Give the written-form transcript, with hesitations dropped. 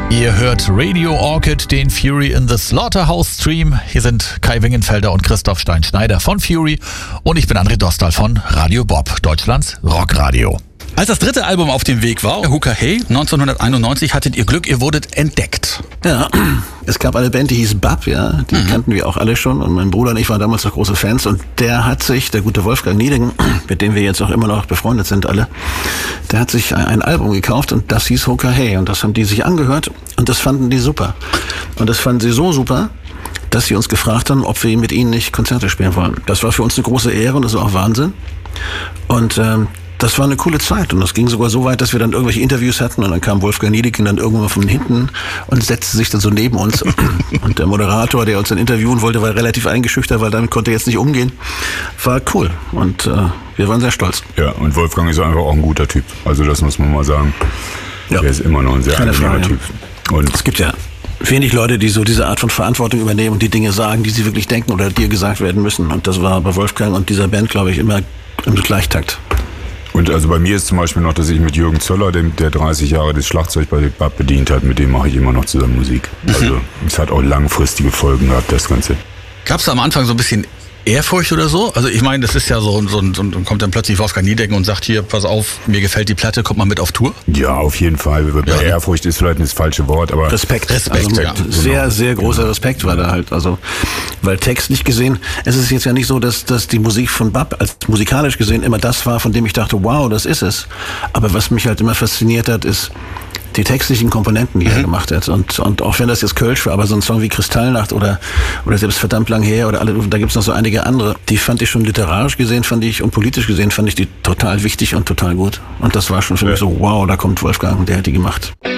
Ihr hört Radio Orchid, den Fury in the Slaughterhouse Stream. Hier sind Kai Wingenfelder und Christoph Stein-Schneider von Fury und ich bin André Dostal von Radio Bob, Deutschlands Rockradio. Als das dritte Album auf dem Weg war, Hooker Hey, 1991, hattet ihr Glück, ihr wurdet entdeckt. Ja, es gab eine Band, die hieß Bab, ja, die kannten wir auch alle schon und mein Bruder und ich waren damals noch große Fans und der hat sich, der gute Wolfgang Niedingen, mit dem wir jetzt auch immer noch befreundet sind alle, der hat sich ein Album gekauft und das hieß Hooker Hey und das haben die sich angehört und das fanden die super. Und das fanden sie so super, dass sie uns gefragt haben, ob wir mit ihnen nicht Konzerte spielen wollen. Das war für uns eine große Ehre und das war auch Wahnsinn. Und das war eine coole Zeit und das ging sogar so weit, dass wir dann irgendwelche Interviews hatten und dann kam Wolfgang Niedingen dann irgendwann von hinten und setzte sich dann so neben uns und der Moderator, der uns dann interviewen wollte, war relativ eingeschüchtert, weil damit konnte er jetzt nicht umgehen. War cool und wir waren sehr stolz. Ja, und Wolfgang ist einfach auch ein guter Typ, also das muss man mal sagen. Ja. Der ist immer noch ein sehr angenehmer Typ. Und es gibt ja wenig Leute, die so diese Art von Verantwortung übernehmen und die Dinge sagen, die sie wirklich denken oder dir gesagt werden müssen und das war bei Wolfgang und dieser Band, glaube ich, immer im Gleichtakt. Und also bei mir ist zum Beispiel noch, dass ich mit Jürgen Zöller, der 30 Jahre das Schlagzeug bei Bab bedient hat, mit dem mache ich immer noch zusammen Musik. Also es hat auch langfristige Folgen gehabt, das Ganze. Gab es am Anfang so ein bisschen Ehrfurcht oder so? Also ich meine, das ist ja so kommt dann plötzlich Wolfgang Niedingen und sagt hier, pass auf, mir gefällt die Platte, kommt mal mit auf Tour? Ja, auf jeden Fall. Bei Ehrfurcht ist vielleicht das falsche Wort, aber Respekt, also ja. Sehr, sehr großer Respekt war da halt. Also, weil textlich gesehen, es ist jetzt ja nicht so, dass die Musik von Bab als musikalisch gesehen immer das war, von dem ich dachte, wow, das ist es. Aber was mich halt immer fasziniert hat, ist die textlichen Komponenten, die er gemacht hat. Und auch wenn das jetzt Kölsch war, aber so ein Song wie Kristallnacht oder selbst verdammt lang her oder da gibt's noch so einige andere, die fand ich schon literarisch gesehen, und politisch gesehen fand ich die total wichtig und total gut. Und das war schon für mich so, wow, da kommt Wolfgang, der hat die gemacht.